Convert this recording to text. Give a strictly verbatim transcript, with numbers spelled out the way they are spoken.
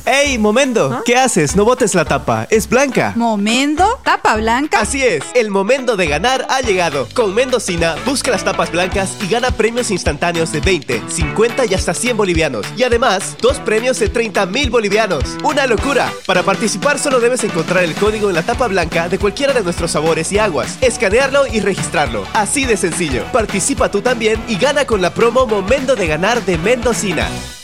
¡Ey, Momendo! ¿Ah? ¿Qué haces? No botes la tapa, es blanca. ¿Momendo? ¿Tapa blanca? Así es, el momento de ganar ha llegado. Con Mendocina, busca las tapas blancas y gana premios instantáneos de veinte, cincuenta y hasta cien bolivianos. Y además, dos premios de treinta mil bolivianos. ¡Una locura! Para participar solo debes encontrar el código en la tapa blanca de cualquiera de nuestros sabores y aguas, escanearlo y registrarlo. Así de sencillo. Participa tú también y gana con la promo Momento de ganar de Mendocina.